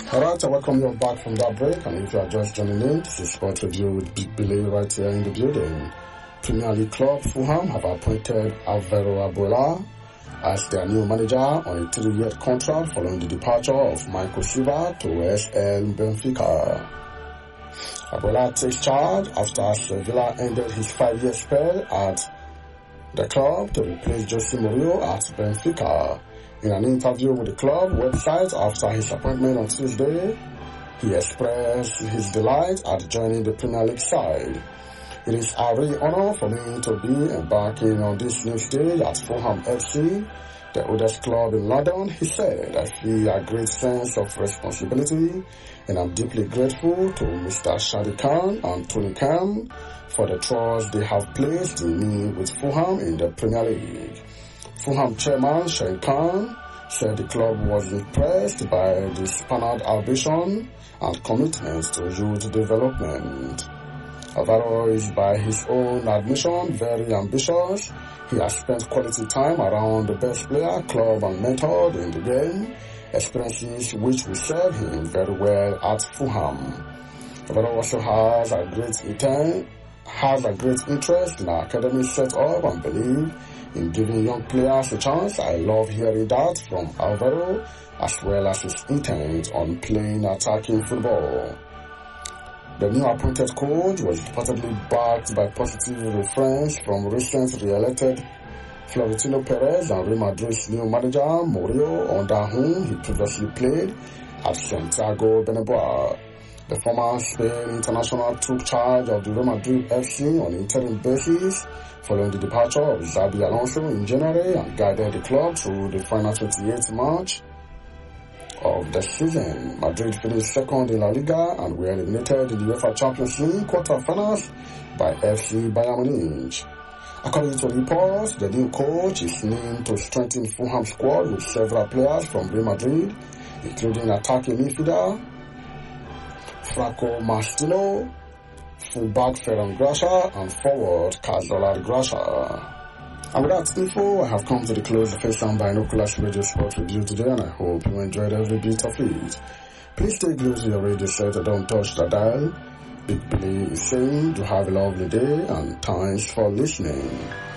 Alright, I welcome you back from that break, and if you are just joining in, this is Sport Review with Big Billy right here in the building. Premier League club Fulham have appointed Alvaro Abuela as their new manager on a 3-year contract following the departure of Michael Silva to SL Benfica. Abuela takes charge after Sevilla ended his 5-year spell at the club to replace Jose Mourinho at Benfica. In an interview with the club website after his appointment on Tuesday, he expressed his delight at joining the Premier League side. It is a real honor for me to be embarking on this new stage at Fulham FC, the oldest club in London, he said. I feel a great sense of responsibility and I'm deeply grateful to Mr. Shadi Khan and Tony Khan for the trust they have placed in me with Fulham in the Premier League. Fulham chairman Shane Khan said the club was impressed by the Spaniard ambition and commitment to youth development. Alvaro is, by his own admission, very ambitious. He has spent quality time around the best player, club and mentor in the game, experiences which will serve him very well at Fulham. Alvaro also has a great interest in our academy setup and belief in giving young players a chance. I love hearing that from Alvaro, as well as his intent on playing attacking football. The new appointed coach was reportedly backed by positive reference from recent re-elected Florentino Perez and Real Madrid's new manager Mourinho, under whom he previously played at Santiago Bernabeu. The former Spain international took charge of the Real Madrid FC on an interim basis following the departure of Xabi Alonso in January and guided the club through the final 28th match of the season. Madrid finished second in La Liga and were eliminated in the UEFA Champions League quarter-finals by FC Bayern Munich. According to reports, the new coach is named to strengthen Fulham's squad with several players from Real Madrid, including attacking midfielder Franco Mastino, fullback Ferran Gracia, and forward Cazola Gracia. And with that info, I have come to the close of FaceTime Binoculars Radio Sport Review today, and I hope you enjoyed every bit of it. Please stay glued to your radio set and don't touch the dial. Big Billy is saying, do have a lovely day, and thanks for listening.